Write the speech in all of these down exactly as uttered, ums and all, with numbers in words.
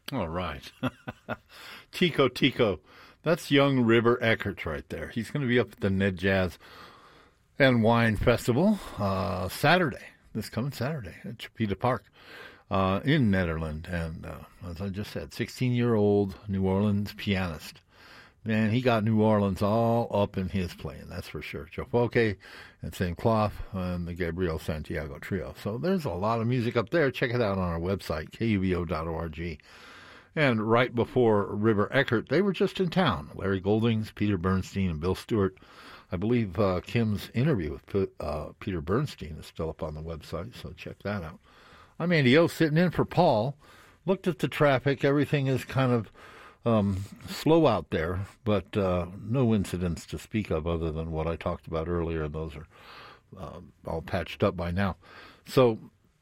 All right. Tico Tico. That's young River Eckert right there. He's going to be up at the Ned Jazz and Wine Festival uh, Saturday, this coming Saturday at Chipeta Park uh, in Nederland. And uh, as I just said, sixteen-year-old New Orleans pianist. Man, he got New Orleans all up in his playing, that's for sure. Joe Foke and Saint Cloth and the Gabriel Santiago Trio. So there's a lot of music up there. Check it out on our website, K U V O dot org. And right before River Eckert, they were just in town. Larry Goldings, Peter Bernstein, and Bill Stewart. I believe uh, Kim's interview with uh, Peter Bernstein is still up on the website, so check that out. I'm Andy O, sitting in for Paul. Looked at the traffic. Everything is kind of um, slow out there, but uh, no incidents to speak of other than what I talked about earlier, and those are uh, all patched up by now. So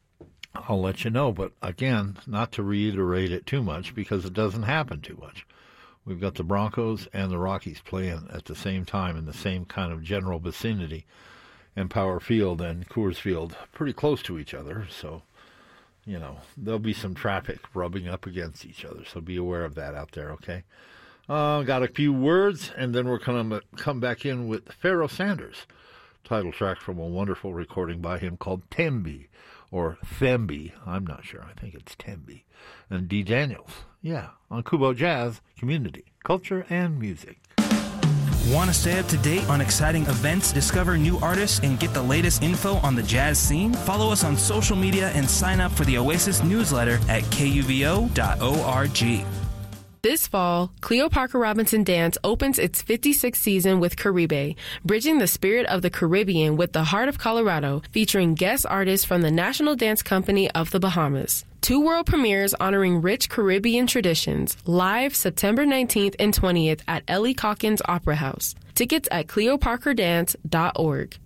I'll let you know, but again, not to reiterate it too much because it doesn't happen too much. We've got the Broncos and the Rockies playing at the same time in the same kind of general vicinity, and Power Field and Coors Field pretty close to each other, so, you know, there'll be some traffic rubbing up against each other, so be aware of that out there, okay? Uh, got a few words, and then we're going to come back in with Pharoah Sanders, title track from a wonderful recording by him called Tembi. Or Thembi, I'm not sure. I think it's Tembi. And Dee Daniels, yeah, on Kubo Jazz, community, culture, and music. Want to stay up to date on exciting events, discover new artists, and get the latest info on the jazz scene? Follow us on social media and sign up for the Oasis newsletter at K U V O dot org. This fall, Cleo Parker Robinson Dance opens its fifty-sixth season with Caribe, bridging the spirit of the Caribbean with the heart of Colorado, featuring guest artists from the National Dance Company of the Bahamas. Two world premieres honoring rich Caribbean traditions, live September nineteenth and twentieth at Ellie Calkins Opera House. Tickets at cleo parker dance dot org.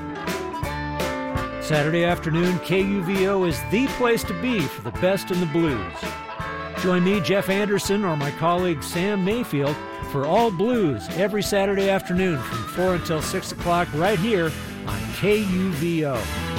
Saturday afternoon, K U V O is the place to be for the best in the blues. Join me, Jeff Anderson, or my colleague Sam Mayfield for All Blues every Saturday afternoon from four until six o'clock right here on K U V O.